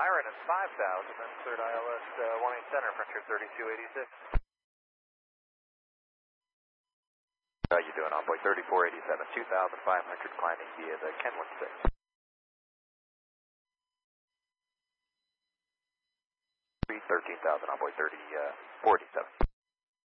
Iron is 5,000, then cleared ILS 18 center, Frontier 3286. How you doing, Envoy 3487, 2,500 climbing via the Kenwood 6. 13,000, Envoy 3047.